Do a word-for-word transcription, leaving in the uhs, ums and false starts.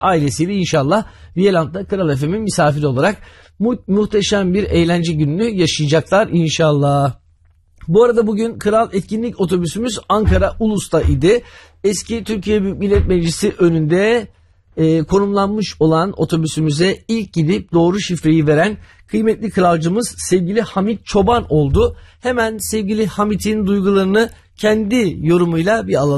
ailesiyle inşallah Viyeland'da Kral F M'in misafiri olarak mu- muhteşem bir eğlence gününü yaşayacaklar inşallah. Bu arada bugün Kral etkinlik otobüsümüz Ankara Ulus'ta idi. Eski Türkiye Büyük Millet Meclisi önünde e, konumlanmış olan otobüsümüze ilk gidip doğru şifreyi veren kıymetli kralcımız sevgili Hamit Çoban oldu. Hemen sevgili Hamit'in duygularını kendi yorumuyla bir alalım.